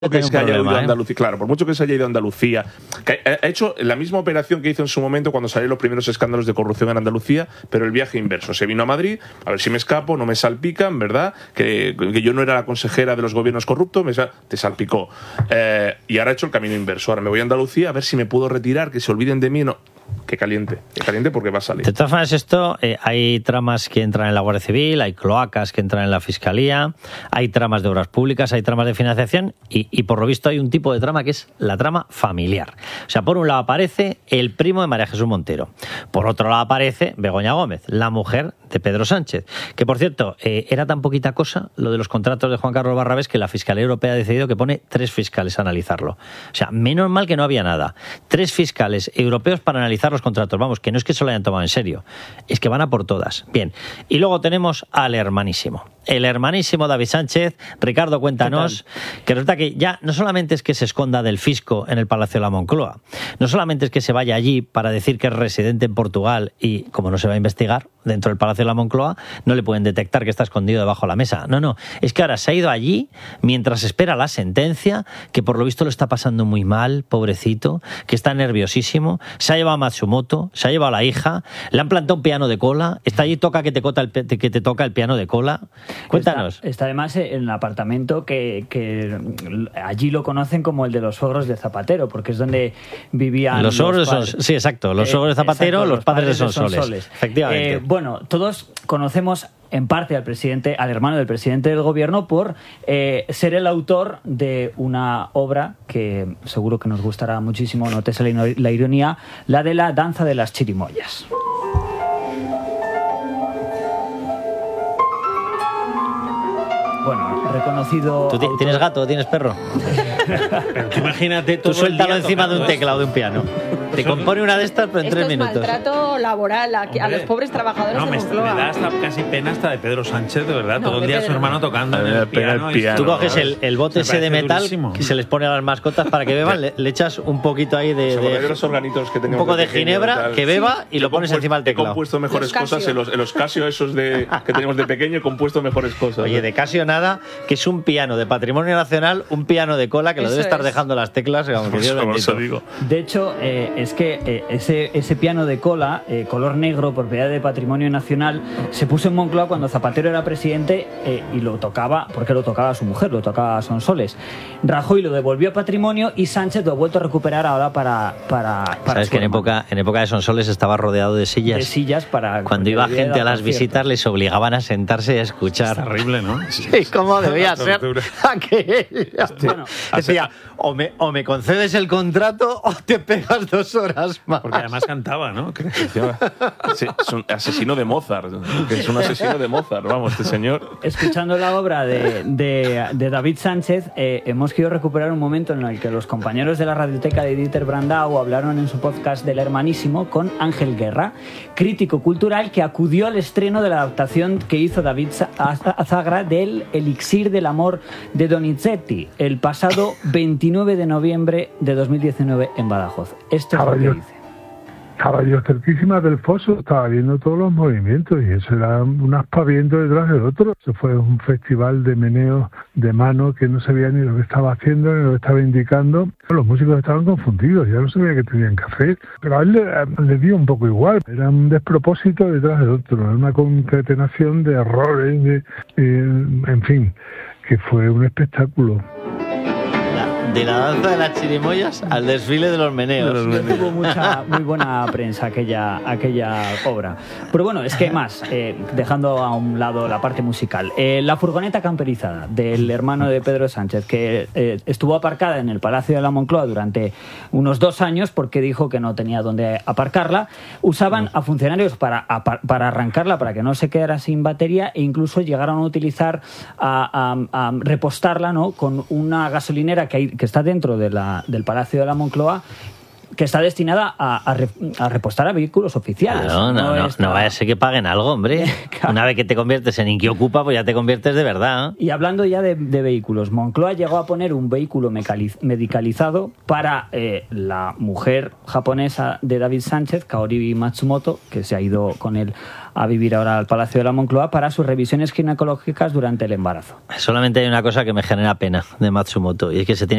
que se haya ido a Andalucía, claro, por mucho que se haya ido a Andalucía, que ha hecho la misma operación que hizo en su momento cuando salieron los primeros escándalos de corrupción en Andalucía, pero el viaje inverso. Se vino a Madrid, a ver si me escapo, no me salpican, ¿verdad? Que yo no era la consejera de los gobiernos corruptos, te salpicó. Y ahora ha hecho el camino inverso. Ahora me voy a Andalucía a ver si me puedo retirar, que se olviden de mí. No. Qué caliente porque va a salir. De todas formas, esto, hay tramas que entran en la Guardia Civil, hay cloacas que entran en la Fiscalía, hay tramas de obras públicas, hay tramas de financiación y por lo visto hay un tipo de trama que es la trama familiar. O sea, por un lado aparece el primo de María Jesús Montero, por otro lado aparece Begoña Gómez, la mujer de Pedro Sánchez, que por cierto, era tan poquita cosa lo de los contratos de Juan Carlos Barrabés que la Fiscalía Europea ha decidido que pone 3 fiscales a analizarlo. O sea, menos mal que no había nada. 3 fiscales europeos para analizar los contratos. Vamos, que no es que se lo hayan tomado en serio, es que van a por todas. Bien, y luego tenemos al hermanísimo. El hermanísimo David Sánchez. Ricardo, cuéntanos, que resulta que ya no solamente es que se esconda del fisco en el Palacio de la Moncloa, no solamente es que se vaya allí para decir que es residente en Portugal y, como no se va a investigar dentro del Palacio de la Moncloa, no le pueden detectar que está escondido debajo de la mesa. No, es que ahora se ha ido allí mientras espera la sentencia, que por lo visto lo está pasando muy mal, pobrecito, que está nerviosísimo, se ha llevado a Matsumoto, se ha llevado a la hija, le han plantado un piano de cola, está allí, toca que te toca el piano de cola. Cuéntanos. Está además en el apartamento que allí lo conocen como el de los suegros de Zapatero, porque es donde vivían los suegros. Sí, exacto, los suegros de Zapatero, exacto, los padres de Sonsoles. Efectivamente. Bueno, todos conocemos en parte al hermano del presidente del gobierno por ser el autor de una obra que seguro que nos gustará muchísimo, nótese la ironía, la de la danza de las chirimoyas. Bueno, reconocido... ¿Tú tienes gato o tienes perro? Pero tú imagínate todo. Tú suéltalo encima de un teclado de un piano. Te compone una de estas, pero en 3 minutos. Esto es maltrato laboral a los pobres trabajadores de Moncloa. Me da hasta casi pena hasta de Pedro Sánchez, de verdad. Todo el día su hermano tocando en el piano. Tú coges el bote ese de metal durísimo, que se les pone a las mascotas para que beban, le echas un poquito ahí de los organitos que un poco de ginebra, que beba y lo pones encima del teclado. He compuesto mejores cosas en los Casio esos que teníamos de pequeño, he compuesto mejores cosas. Oye, de Casio nada, que es un piano de patrimonio nacional, un piano de cola que lo debe estar dejando las teclas, aunque Dios bendito. Digo. De hecho, es que ese piano de cola, color negro, propiedad de patrimonio nacional, se puso en Moncloa cuando Zapatero era presidente y lo tocaba, porque lo tocaba su mujer, lo tocaba a Sonsoles. Rajoy lo devolvió a patrimonio y Sánchez lo ha vuelto a recuperar ahora para ¿Sabes que en época de Sonsoles estaba rodeado de sillas? De sillas para... Cuando iba gente a las visitas les obligaban a sentarse y a escuchar. Es terrible, ¿no? Sí, ¿cómo debía ser aquella? Bueno, decía, o me concedes el contrato o te pegas 2 horas más. Porque además cantaba, ¿no? Sí, es un asesino de Mozart. Es un asesino de Mozart, vamos, este señor. Escuchando la obra de David Sánchez, hemos querido recuperar un momento en el que los compañeros de la radioteca de Dieter Brandau hablaron en su podcast del Hermanísimo con Ángel Guerra, crítico cultural que acudió al estreno de la adaptación que hizo David Azagra del Elixir del Amor de Donizetti el pasado 29 de noviembre de 2019 en Badajoz. Esto es lo que dice. Estaba yo cerquísima del foso, estaba viendo todos los movimientos y eso era un aspaviento detrás del otro. Eso fue un festival de meneo de mano que no sabía ni lo que estaba haciendo ni lo que estaba indicando. Los músicos estaban confundidos, ya no sabía qué tenían que hacer. Pero a él le dio un poco igual, era un despropósito detrás del otro, era una concatenación de errores, en fin, que fue un espectáculo. De la danza de las chirimoyas al desfile de los meneos. Tuvo muy buena prensa aquella obra. Pero bueno, es que hay más, dejando a un lado la parte musical. La furgoneta camperizada del hermano de Pedro Sánchez, que estuvo aparcada en el Palacio de la Moncloa durante unos 2 años porque dijo que no tenía dónde aparcarla, usaban a funcionarios para arrancarla, para que no se quedara sin batería, e incluso llegaron a utilizar a repostarla, ¿no?, con una gasolinera que está dentro del Palacio de la Moncloa, que está destinada a repostar a vehículos oficiales. Claro, no vaya a ser que paguen algo, hombre. Claro. Una vez que te conviertes en Inquiocupa, pues ya te conviertes de verdad. Y hablando ya de vehículos, Moncloa llegó a poner un vehículo medicalizado para la mujer japonesa de David Sánchez, Kaori Matsumoto, que se ha ido con él a vivir ahora al Palacio de la Moncloa para sus revisiones ginecológicas durante el embarazo. Solamente hay una cosa que me genera pena de Matsumoto, y es que se tiene